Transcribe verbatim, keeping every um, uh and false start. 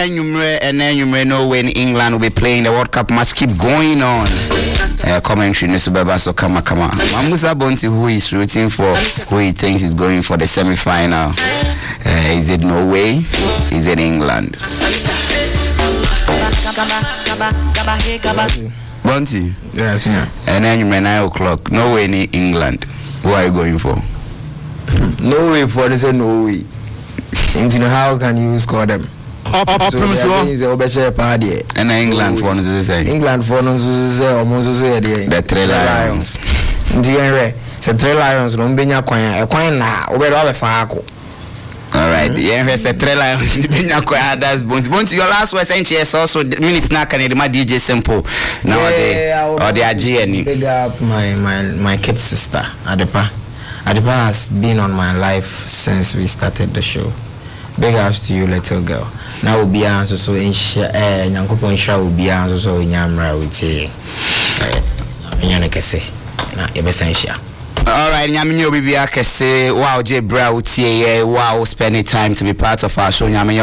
Numre and then Numre Norway in England will be playing the World Cup match. Keep going on. Uh, commentary Nesubeba so kama kama. Mamusa Bonti, who is rooting for, who he thinks is going for the semi-final. Uh, is it Norway? Is it England? Bonti. Yes, yeah. And then you may nine o'clock. Norway in England. Who are you going for? Norway for the Norway. Into how can you score them? Up, up, so the party. And England for no say. England for no say almost say the Three Lions. The the Three Lions no benya kwan e kwan na obedo abefa. All right, yeah, we say Three Lions. That's Bones. Bones, your last words and chess also minutes now. Can you my D J Simple now yeah, or the A G N? Big up my my my kid sister Adepa. Adepa has been on my life since we started the show. Big ups to you, little girl. Now we'll be answer so in share. Eh, Nyankopon share will be answer so in Yamra would say. Eh, Nyanekese. Na ebesensha. All right, Nyaminyo Bibi Akese. Wow, J Bra would say wow, spending time to be part of our show. Nyaminyo.